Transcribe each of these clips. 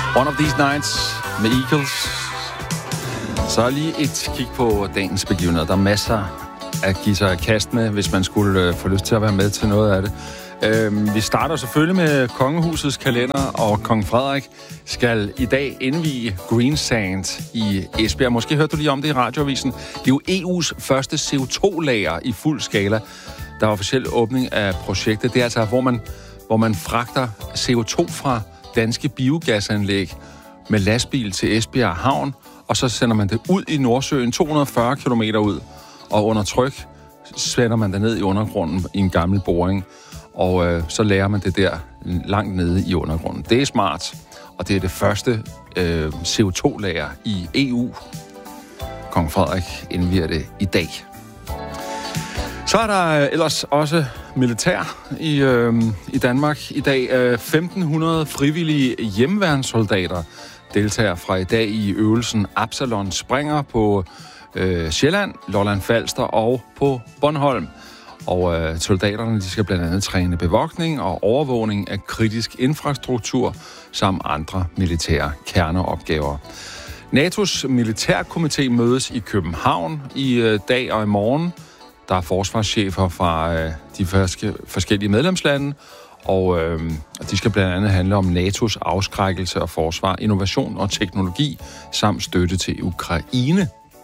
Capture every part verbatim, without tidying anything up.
One of These Nights med Eagles. Så lige et kig på dagens begivenheder. Der er masser at give sig kast med, hvis man skulle øh, få lyst til at være med til noget af det. Øh, vi starter selvfølgelig med Kongehusets kalender, og Kong Frederik skal i dag indvie Green Sand i Esbjerg. Måske hørte du lige om det i radioavisen. Det er jo E U's første C O to lager i fuld skala. Der er officiel åbning af projektet. Det er altså, hvor man, hvor man fragter C O to fra danske biogasanlæg med lastbil til Esbjerg Havn, og så sender man det ud i Nordsøen, to hundrede og fyrre kilometer ud, og under tryk sender man det ned i undergrunden i en gammel boring, og øh, så lærer man det der langt nede i undergrunden. Det er smart, og det er det første øh, C O to lager i E U. Kong Frederik indvier det i dag. Så er der øh, ellers også militær i, øh, i Danmark i dag. Øh, femten hundrede frivillige hjemmeværnssoldater deltager fra i dag i øvelsen Absalon Springer på øh, Sjælland, Lolland Falster og på Bornholm. Og øh, soldaterne de skal blandt andet træne bevogtning og overvågning af kritisk infrastruktur samt andre militære kerneopgaver. N A T O's militærkomité mødes i København i øh, dag og i morgen. Der er forsvarschefer fra øh, de forskellige medlemslande, og øh, de skal blandt andet handle om N A T O's afskrækkelse og forsvar, innovation og teknologi, samt støtte til Ukraine.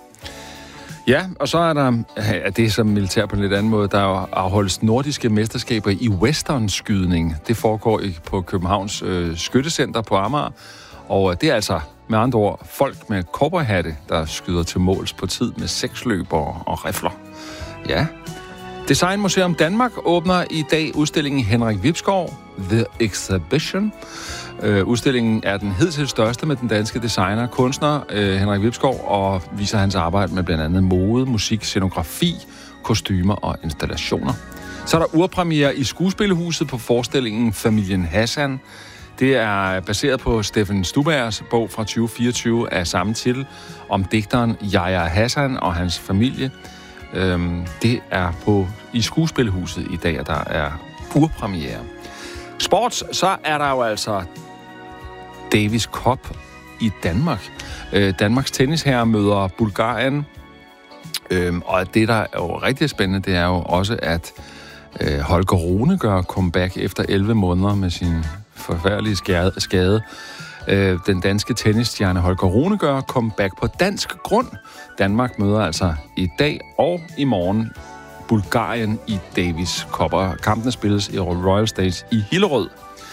Ja, og så er der, ja, det er som militær på en lidt anden måde, der afholdes nordiske mesterskaber i westernskydning. Det foregår på Københavns øh, skyttecenter på Amager, og det er altså med andre ord folk med cowboyhatte, der skyder til måls på tid med seksløber og rifler. Ja. Designmuseum Danmark åbner i dag udstillingen Henrik Vibskov, The Exhibition. Uh, udstillingen er den hidtil største med den danske designer, kunstner uh, Henrik Vibskov, og viser hans arbejde med blandt andet mode, musik, scenografi, kostymer og installationer. Så er der urpremiere i Skuespillehuset på forestillingen Familien Hassan. Det er baseret på Steffen Stubergs bog fra tyve fireogtyve af samme titel om digteren Yahya Hassan og hans familie. Øhm, det er på i Skuespillehuset i dag, der er urpremiere. Sports, så er der jo altså Davis Cup i Danmark. Øh, Danmarks tennisherre møder Bulgarien. Øhm, og det, der er jo rigtig spændende, det er jo også, at øh, Holger Rune gør comeback efter elleve måneder med sin forfærdelige skade. Øh, den danske tennisstjerne Holger Rune gør comeback på dansk grund. Danmark møder altså i dag og i morgen Bulgarien i Davis Cup. Kampene spilles i Royal Stage i Hillerød.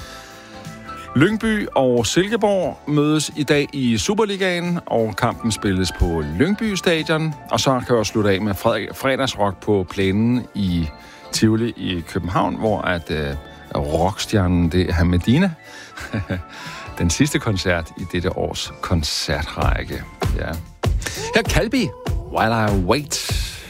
Lyngby og Silkeborg mødes i dag i Superligaen, og kampen spilles på Lyngby Stadion. Og så kan jeg slutte af med fredagsrock på plænen i Tivoli i København, hvor at øh, rockstjernen, det er Medina. Den sidste koncert i dette års koncertrække. Ja. Her Kalbi, While I Wait.